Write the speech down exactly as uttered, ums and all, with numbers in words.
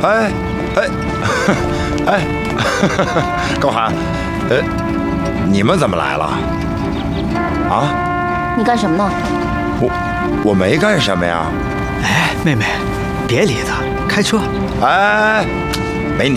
哎哎哎，高寒，呃，你们怎么来了？啊？ 你干什么呢？ 我我没干什么呀。 哎，妹妹，别理他，开车。 哎，